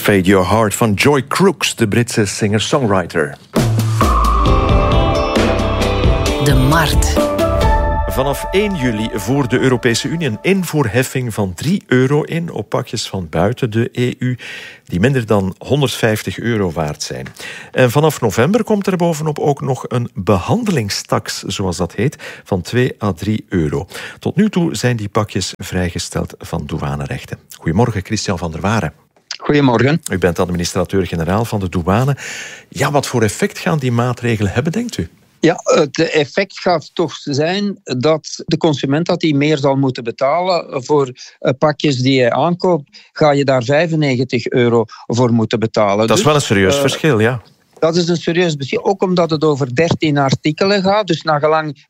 Fade Your Heart van Joy Crooks, de Britse singer-songwriter. De Markt. Vanaf 1 juli voert de Europese Unie een invoerheffing van €3 in op pakjes van buiten de EU die minder dan €150 waard zijn. En vanaf november komt er bovenop ook nog een behandelingstax, zoals dat heet, van €2 à €3. Tot nu toe zijn die pakjes vrijgesteld van douanerechten. Goedemorgen, Christian van der Waren. Goedemorgen. U bent administrateur-generaal van de douane. Ja, wat voor effect gaan die maatregelen hebben, denkt u? Ja, het effect gaat toch zijn dat de consument dat hij meer zal moeten betalen voor pakjes die hij aankoopt, ga je daar €95 voor moeten betalen. Dat is wel een serieus verschil, ja. Dat is een serieus verschil, ook omdat het over 13 artikelen gaat. Dus nagelang